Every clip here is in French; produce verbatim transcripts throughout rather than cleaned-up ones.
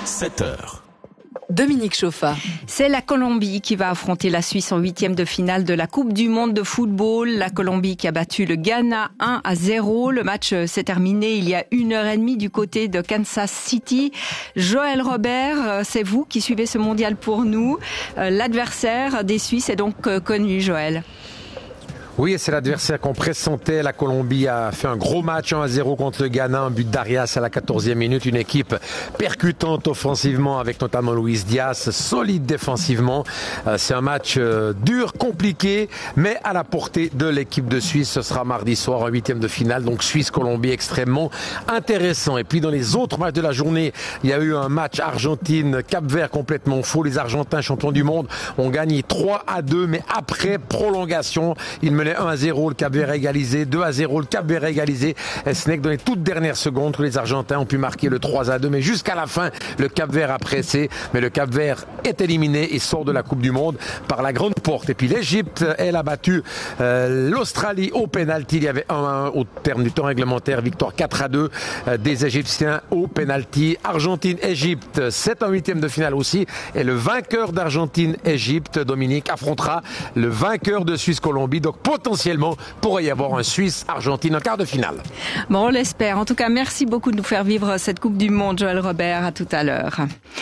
sept heures. Dominique Chauffa. C'est la Colombie qui va affronter la Suisse en huitième de finale de la Coupe du Monde de football. La Colombie qui a battu le Ghana un à zéro. Le match s'est terminé il y a une heure et demie du côté de Kansas City. Joël Robert, c'est vous qui suivez ce mondial pour nous. L'adversaire des Suisses est donc connu, Joël. Oui, c'est l'adversaire qu'on pressentait. La Colombie a fait un gros match un à zéro contre le Ghana, un but d'Arias à la quatorzième minute. Une équipe percutante offensivement avec notamment Luis Diaz, solide défensivement. C'est un match dur, compliqué, mais à la portée de l'équipe de Suisse. Ce sera mardi soir en huitième de finale. Donc Suisse-Colombie extrêmement intéressant. Et puis dans les autres matchs de la journée, il y a eu un match Argentine-Cap-Vert complètement faux. Les Argentins, champions du monde, ont gagné trois à deux, mais après prolongation, ils menaient un à zéro, le Cap-Vert égalisé, deux à zéro, le Cap-Vert égalisé. Et ce n'est que dans les toutes dernières secondes que les Argentins ont pu marquer le trois à deux. Mais jusqu'à la fin, le Cap-Vert a pressé. Mais le Cap-Vert est éliminé et sort de la Coupe du Monde par la grande porte. Et puis l'Égypte, elle a battu euh, l'Australie au pénalty. Il y avait un à un au terme du temps réglementaire. Victoire quatre à deux euh, des Égyptiens au pénalty. Argentine-Égypte, c'est un huitième de finale aussi. Et le vainqueur d'Argentine-Égypte, Dominique, affrontera le vainqueur de Suisse-Colombie. Donc potentiellement, pourrait y avoir un Suisse-Argentine en quart de finale. Bon, on l'espère. En tout cas, merci beaucoup de nous faire vivre cette Coupe du Monde, Joël Robert. À tout à l'heure.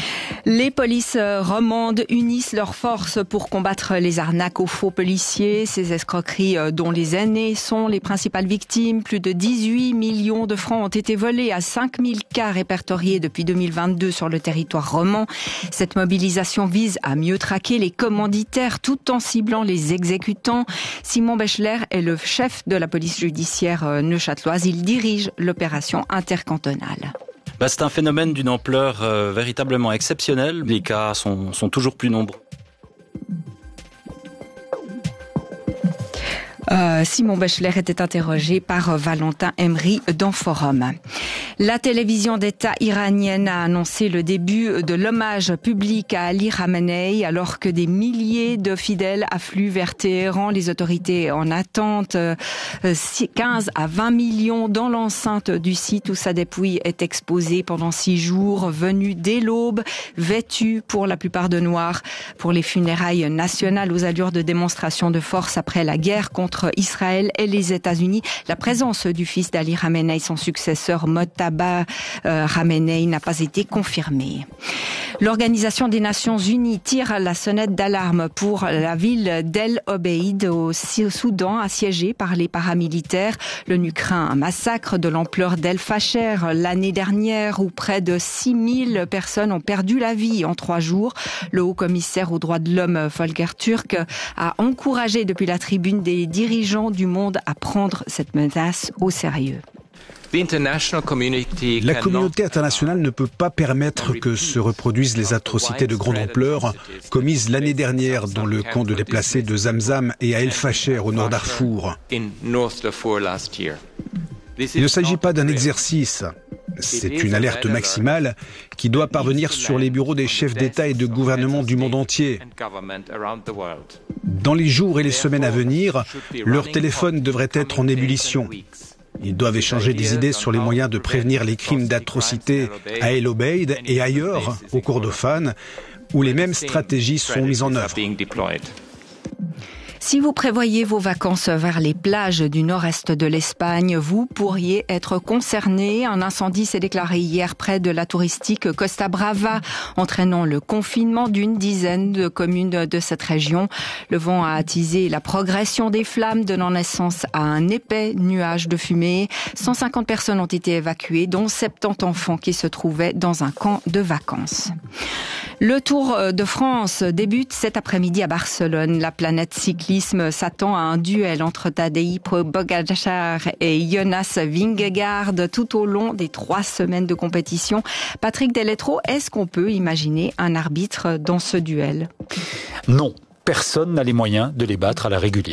Les polices romandes unissent leurs forces pour combattre les arnaques aux faux policiers. Ces escroqueries dont les aînés sont les principales victimes. Plus de dix-huit millions de francs ont été volés à cinq mille cas répertoriés depuis deux mille vingt-deux sur le territoire roman. Cette mobilisation vise à mieux traquer les commanditaires tout en ciblant les exécutants. Simon Bechler est le chef de la police judiciaire neuchâteloise. Il dirige l'opération intercantonale. Bah, c'est un phénomène d'une ampleur euh, véritablement exceptionnelle. Les cas sont, sont toujours plus nombreux. Euh, Simon Bechler était interrogé par Valentin Emery dans Forum. La télévision d'État iranienne a annoncé le début de l'hommage public à Ali Khamenei alors que des milliers de fidèles affluent vers Téhéran. Les autorités en attente euh, quinze à vingt millions dans l'enceinte du site où sa dépouille est exposée pendant six jours, venus dès l'aube, vêtus pour la plupart de noir pour les funérailles nationales aux allures de démonstration de force après la guerre contre Israël et les États-Unis. La présence du fils d'Ali Khamenei, son successeur Mojtaba euh, Khamenei, n'a pas été confirmée. L'Organisation des Nations Unies tire la sonnette d'alarme pour la ville d'El Obeid au Soudan, assiégée par les paramilitaires. L'ONU craint un massacre de l'ampleur d'El Fasher l'année dernière où près de six mille personnes ont perdu la vie en trois jours. Le haut-commissaire aux droits de l'homme, Volker Turk, a encouragé depuis la tribune des dirigeants du monde à prendre cette menace au sérieux. La communauté internationale ne peut pas permettre que se reproduisent les atrocités de grande ampleur commises l'année dernière dans le camp de déplacés de Zamzam et à El Fasher au nord Darfour. Il ne s'agit pas d'un exercice. C'est une alerte maximale qui doit parvenir sur les bureaux des chefs d'État et de gouvernement du monde entier. Dans les jours et les semaines à venir, leur téléphone devrait être en ébullition. Ils doivent échanger des idées sur les moyens de prévenir les crimes d'atrocité à El Obeid et ailleurs, au Kordofan, où les mêmes stratégies sont mises en œuvre. Si vous prévoyez vos vacances vers les plages du nord-est de l'Espagne, vous pourriez être concerné. Un incendie s'est déclaré hier près de la touristique Costa Brava, entraînant le confinement d'une dizaine de communes de cette région. Le vent a attisé la progression des flammes, donnant naissance à un épais nuage de fumée. cent cinquante personnes ont été évacuées, dont soixante-dix enfants qui se trouvaient dans un camp de vacances. Le Tour de France débute cet après-midi à Barcelone. La planète cycliste s'attend à un duel entre Tadej Pogačar et Jonas Vingegaard tout au long des trois semaines de compétition. Patrick Deletro, est-ce qu'on peut imaginer un arbitre dans ce duel ? Non, personne n'a les moyens de les battre à la régulière.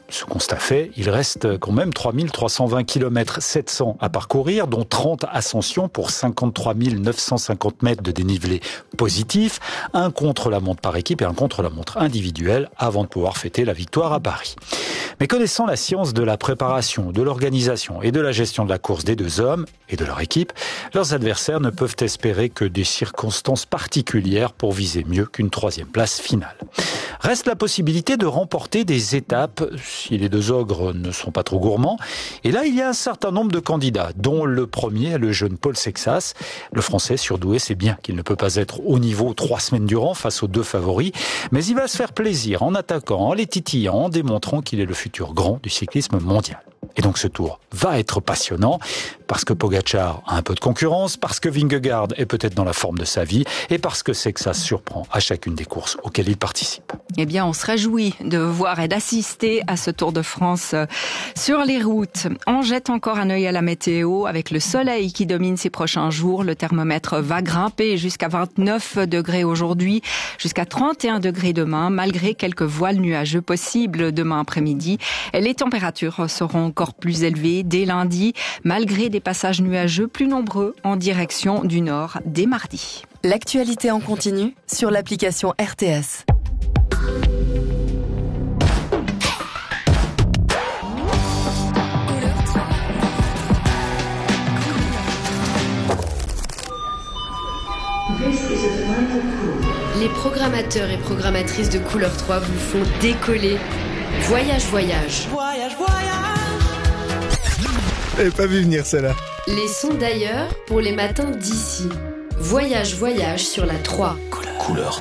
Ce constat fait, il reste quand même trois mille trois cent vingt kilomètres sept cents à parcourir, dont trente ascensions pour cinquante-trois mille neuf cent cinquante mètres de dénivelé positif, un contre-la-montre par équipe et un contre-la-montre individuel avant de pouvoir fêter la victoire à Paris. Mais connaissant la science de la préparation, de l'organisation et de la gestion de la course des deux hommes et de leur équipe, leurs adversaires ne peuvent espérer que des circonstances particulières pour viser mieux qu'une troisième place finale. Reste la possibilité de remporter des étapes si les deux ogres ne sont pas trop gourmands. Et là, il y a un certain nombre de candidats, dont le premier, le jeune Paul Sexas. Le Français surdoué sait bien qu'il ne peut pas être au niveau trois semaines durant face aux deux favoris, mais il va se faire plaisir en attaquant, en les titillant, en démontrant qu'il est le futur grand du cyclisme mondial. Et donc ce tour va être passionnant parce que Pogačar a un peu de concurrence, parce que Vingegaard est peut-être dans la forme de sa vie et parce que Sexas surprend à chacune des courses auxquelles il participe. Eh bien, on se réjouit de voir et d'assister à ce Tour de France sur les routes. On jette encore un œil à la météo avec le soleil qui domine ces prochains jours. Le thermomètre va grimper jusqu'à vingt-neuf degrés aujourd'hui, jusqu'à trente et un degrés demain, malgré quelques voiles nuageux possibles demain après-midi. Et les températures seront encore plus élevées dès lundi, malgré des passages nuageux plus nombreux en direction du nord dès mardi. L'actualité en continu sur l'application R T S. Les programmateurs et programmatrices de Couleur trois vous font décoller. Voyage, voyage. Voyage, voyage. J'avais pas vu venir celle-là. Les sons d'ailleurs pour les matins d'ici. Voyage, voyage sur la trois. Couleur